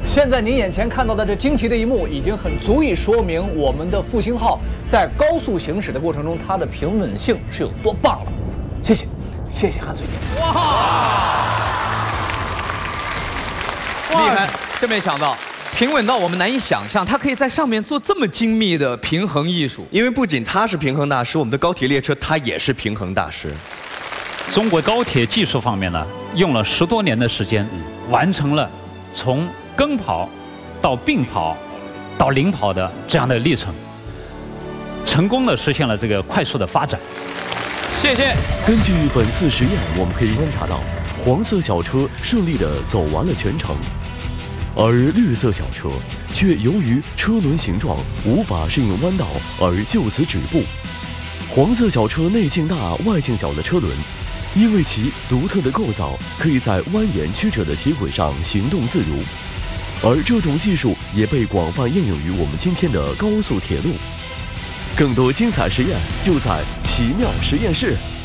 现在您眼前看到的这惊奇的一幕，已经很足以说明我们的复兴号在高速行驶的过程中，它的平稳性是有多棒了。谢谢，谢谢韩随爷。 厉害，真没想到。 平稳到我们难以想象，它可以在上面做这么精密的平衡艺术。 因为不仅它是平衡大师，我们的高铁列车它也是平衡大师。 中国高铁技术方面呢，用了10多年的时间，完成了从跟跑到并跑到领跑的这样的历程，成功的实现了这个快速的发展。 谢谢。 根据本次实验，我们可以观察到，黄色小车顺利地走完了全程。 而绿色小车却由于车轮形状无法适应弯道而就此止步。黄色小车内径大、外径小的车轮，因为其独特的构造，可以在蜿蜒曲折的铁轨上行动自如。而这种技术也被广泛应用于我们今天的高速铁路。更多精彩实验就在奇妙实验室。